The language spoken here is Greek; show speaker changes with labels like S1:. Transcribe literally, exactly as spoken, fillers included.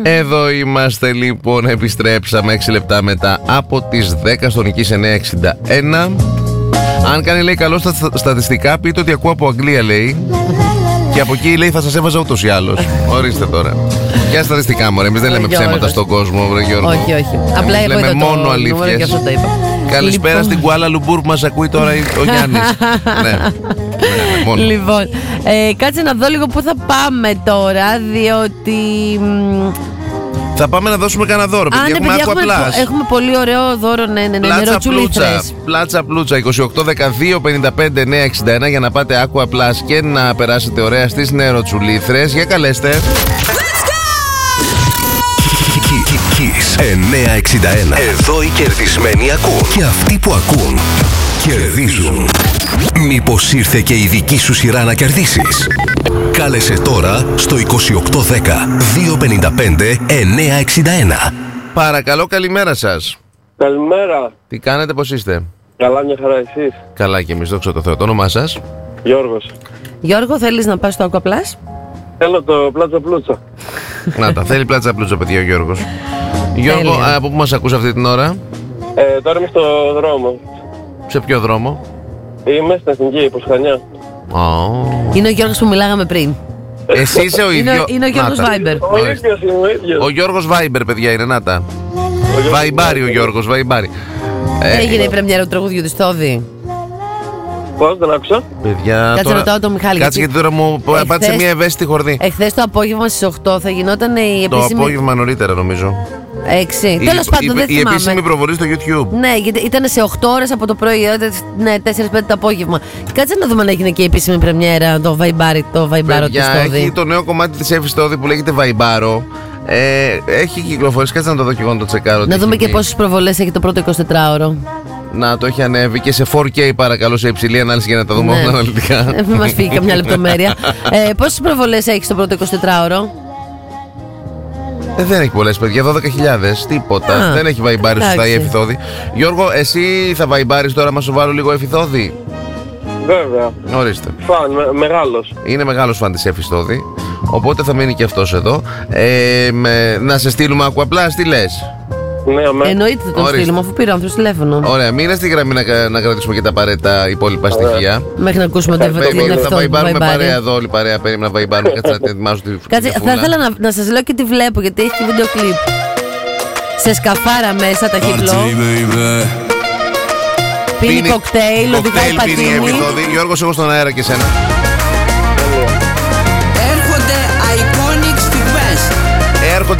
S1: Εδώ είμαστε λοιπόν, επιστρέψαμε έξι λεπτά μετά από τις δέκα στο Νικής εννιακόσια εξήντα ένα. Αν κάνει λέει καλό στα στατιστικά, πείτε ότι ακούω από Αγγλία λέει. Και από εκεί λέει θα σας έβαζα ούτως ή άλλως. Ορίστε τώρα. Ποια στατιστικά μωρέ, εμείς δεν λέμε ψέματα στον κόσμο, βρε Γιώργο.
S2: Όχι, όχι. Απλά εγώ
S1: λέμε μόνο αλήθειες. Καλησπέρα στην Κουάλα Λουμπούρ που μας ακούει τώρα ο Γιάννης. Ναι, ναι, μόνο.
S2: Λοιπόν, ε, κάτσε να δω λίγο πού θα πάμε τώρα, διότι...
S1: Θα πάμε να δώσουμε κανένα δώρο.
S2: Α, ναι, έχουμε, έχουμε, έχουμε πολύ ωραίο δώρο, ναι, ναι, ναι,
S1: πλάτσα πλούτσα, πλάτσα πλούτσα είκοσι οκτώ δεκαδύο πενήντα πέντε εννιακόσια εξήντα ένα για να πάτε Aqua Plus και να περάσετε ωραία στις νεροτσουλήθρες. Για καλέστε.
S3: Kiss εννιακόσια εξήντα ένα. Εδώ οι κερδισμένοι ακούν και αυτοί που ακούν κερδίζουν. Μήπως ήρθε και η δική σου σειρά να κερδίσεις? Κάλεσε τώρα στο είκοσι οκτώ δέκα διακόσια πενήντα πέντε εννιακόσια εξήντα ένα.
S1: Παρακαλώ, καλημέρα σας.
S4: Καλημέρα.
S1: Τι κάνετε, πώς είστε?
S4: Καλά, μια χαρά, εσείς?
S1: Καλά και εμείς, δόξα τω Θεώ. Το όνομά σας?
S4: Γιώργος.
S2: Γιώργο, θέλεις να πας στο Aqua Plus?
S4: Θέλω το πλάτσα πλούτσα.
S1: Να τα, θέλει πλάτσα πλούτσα, παιδιά, ο Γιώργος. Γιώργο, α, από πού μας ακούς αυτή την ώρα?
S4: Ε, τώρα είμαι στο δρόμο.
S1: Σε ποιο δρόμο?
S4: Είμαι στην Εθνική, Υποσκανιά.
S1: Oh.
S2: Είναι ο Γιώργος που μιλάγαμε πριν.
S1: Εσύ είσαι ο ίδιος.
S2: Είναι, είναι ο Γιώργος Βάιμπερ.
S4: Ο ίδιος είναι ο ίδιος.
S1: Ο Γιώργος Βάιμπερ, παιδιά, είναι, να τα. Βαϊμπάρι ο Γιώργος, Βαϊμπάρι.
S2: Έγινε η πρεμιέρα του τραγουδιού του Στόδη.
S4: Πώς, δεν άκουσα?
S1: Παιδιά,
S2: κάτσε
S1: τώρα...
S2: ρωτάω τον Μιχάλη.
S1: Κάτσε γιατί τώρα μου πάτησε μια ευαίσθητη χορδή.
S2: Εχθές το απόγευμα στις οκτώ θα γινόταν η επίσημη...
S1: Το απόγευμα νωρίτερα νομίζω.
S2: έξι. Τέλος πάντων, δεν
S1: η,
S2: θυμάμαι.
S1: Η επίσημη προβολή στο YouTube.
S2: Ναι, γιατί ήταν σε οκτώ ώρες από το πρωί, ναι, τέσσερα πέντε το απόγευμα. Κάτσε να δούμε αν έγινε και η επίσημη πρεμιέρα, το Βαϊμπάρι, το Βαϊμπάρο του Στόδη.
S1: Έχει το νέο κομμάτι της Εύης Στόδη που λέγεται Βαϊμπάρο. Ε, έχει κυκλοφορήσει, κάτσε να το δω και εγώ να το τσεκάρω.
S2: Να δούμε και πόσες προβολές έχει το πρώτο εικοσιτετράωρο.
S1: Να το έχει ανέβει και σε φορ κέι παρακαλώ, σε υψηλή ανάλυση για να τα δούμε όλα αναλυτικά.
S2: Μην μας φύγει καμιά λεπτομέρεια. ε, Πόσες προβολές έχει στο πρώτο εικοσιτετράωρο?
S1: Ε, δεν έχει πολλές, παιδιά, δώδεκα χιλιάδες, τίποτα. Α, δεν έχει βαϊμπάρει σωστά η Εφηθόδη. Γιώργο, εσύ θα βαϊμπάρεις τώρα, μας σου βάλω λίγο Εφηθόδη?
S4: Βέβαια.
S1: Ορίστε.
S4: Φαν, με, μεγάλος.
S1: Είναι μεγάλος φαν της Εφηθόδη, οπότε θα μείνει και αυτός εδώ. Ε, με, να σε στείλουμε Aqua Plus, τι λες?
S4: Ναι, με.
S2: Εννοείται θα τον στείλουμε, αφού πήρε ο άνθρωπος τηλέφωνο.
S1: Ωραία, μείνε στη γραμμή να, να κρατήσουμε και τα απαραίτητα υπόλοιπα στοιχεία.
S2: Μέχρι να ακούσουμε το
S1: Εφηθόδη. Θα βαϊμπάρουμε παρέα εδώ, όλη παρέα. Περίμενα να βαϊμπάρουμε. Κάτσε να την ετοιμάσω τη φωτιά.
S2: Κάτσε, θα ήθελα να, να σας λέω και τι βλέπω, γιατί έχει και βίντεο κλιπ. Σε σκαφάρα μέσα, ταχύπλο. Πίνει κοκτέιλ, οδηγάει πατίνι.
S1: Γιώργος, εγώ στον αέρα και σένα.